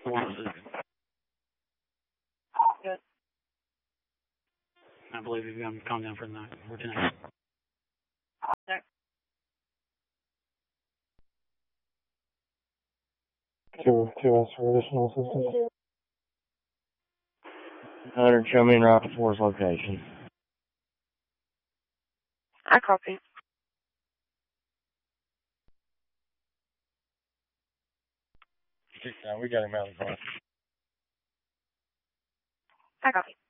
Good. I believe you've got him calm down for the night. We're tonight. There. Two for additional assistance. Hunter, show me in Rocket Force location. I copy. We got him out of the car. I copy.